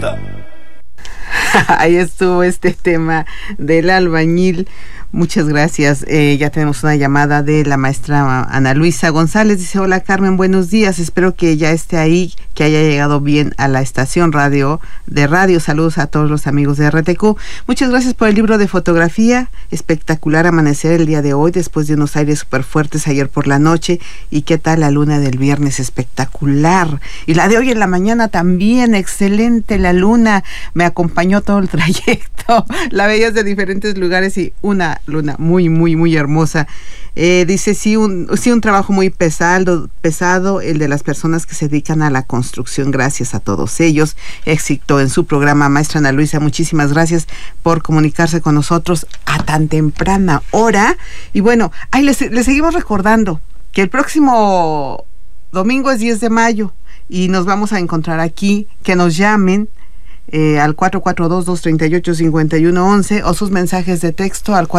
gusta. Ahí estuvo este tema del albañil. Muchas gracias. Ya tenemos una llamada de la maestra Ana Luisa González. Dice: hola Carmen, buenos días. Espero que ya esté ahí, que haya llegado bien a la estación radio. Saludos a todos los amigos de RTQ. Muchas gracias por el libro de fotografía. Espectacular amanecer el día de hoy, después de unos aires súper fuertes ayer por la noche. ¿Y qué tal la luna del viernes? Espectacular. Y la de hoy en la mañana también, excelente la luna. Me acompañó todo el trayecto. La veías de diferentes lugares y una luna muy, muy, muy hermosa. Dice, sí, un trabajo muy pesado, el de las personas que se dedican a la construcción. Gracias a todos ellos. Éxito en su programa, maestra Ana Luisa. Muchísimas gracias por comunicarse con nosotros a tan temprana hora. Y bueno, ahí les seguimos recordando que el próximo domingo es 10 de mayo y nos vamos a encontrar aquí. Que nos llamen al 442-238-5111 o sus mensajes de texto al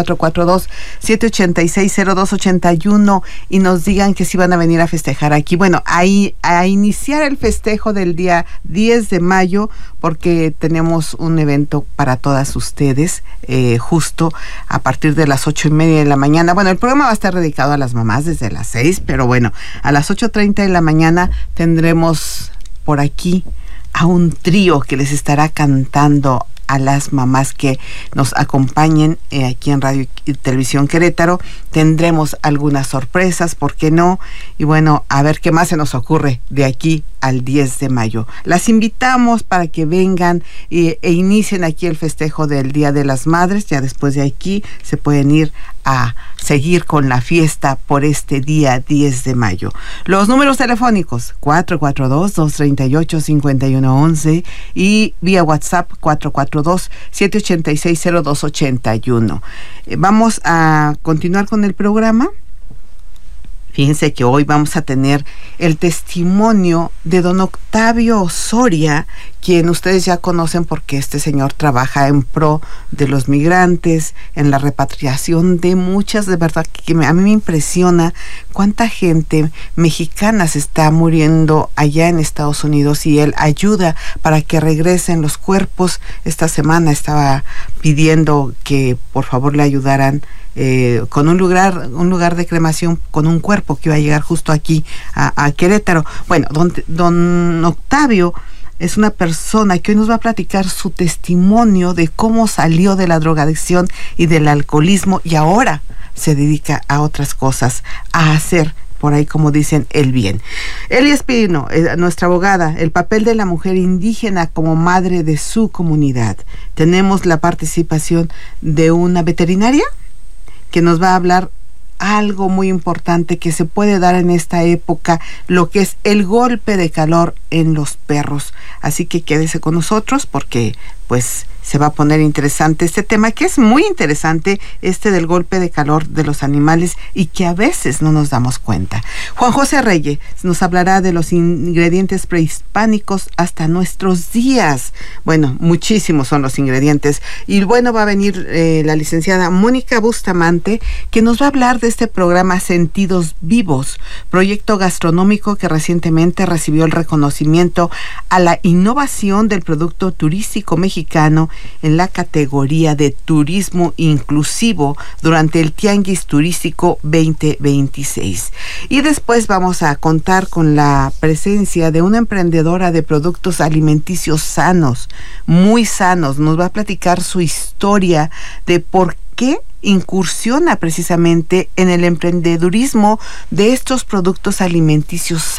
442-786-0281 y nos digan que sí van a venir a festejar aquí. Bueno, ahí a iniciar el festejo del día 10 de mayo, porque tenemos un evento para todas ustedes justo a partir de las 8:30 de la mañana. Bueno, el programa va a estar dedicado a las mamás desde las 6, pero bueno, a las 8:30 de la mañana tendremos por aquí a un trío que les estará cantando a las mamás que nos acompañen aquí en Radio y Televisión Querétaro. Tendremos algunas sorpresas, ¿por qué no? Y bueno, a ver qué más se nos ocurre de aquí al 10 de mayo. Las invitamos para que vengan e inicien aquí el festejo del Día de las Madres. Ya después de aquí se pueden ir a seguir con la fiesta por este día 10 de mayo. Los números telefónicos 442-238-5111 y vía WhatsApp 442-786-0281. Vamos a continuar con el programa. Fíjense que hoy vamos a tener el testimonio de don Octavio Soria, quien ustedes ya conocen porque este señor trabaja en pro de los migrantes, en la repatriación de muchas, de verdad que a mí me impresiona cuánta gente mexicana se está muriendo allá en Estados Unidos y él ayuda para que regresen los cuerpos. Esta semana estaba pidiendo que por favor le ayudaran con un lugar de cremación con un cuerpo que iba a llegar justo aquí a Querétaro. Bueno, don Octavio es una persona que hoy nos va a platicar su testimonio de cómo salió de la drogadicción y del alcoholismo y ahora se dedica a otras cosas, a hacer por ahí, como dicen, el bien. Eli Espino, nuestra abogada, el papel de la mujer indígena como madre de su comunidad. Tenemos la participación de una veterinaria que nos va a hablar algo muy importante que se puede dar en esta época, lo que es el golpe de calor en los perros. Así que quédese con nosotros porque pues se va a poner interesante este tema, que es muy interesante, del golpe de calor de los animales y que a veces no nos damos cuenta. Juan José Reyes nos hablará de los ingredientes prehispánicos hasta nuestros días. Bueno, muchísimos son los ingredientes. Y bueno, va a venir la licenciada Mónica Bustamante, que nos va a hablar de este programa Sentidos Vivos, proyecto gastronómico que recientemente recibió el reconocimiento a la innovación del producto turístico mexicano en la categoría de turismo inclusivo durante el Tianguis Turístico 2026. Y después vamos a contar con la presencia de una emprendedora de productos alimenticios sanos, muy sanos. Nos va a platicar su historia de por qué incursiona precisamente en el emprendedurismo de estos productos alimenticios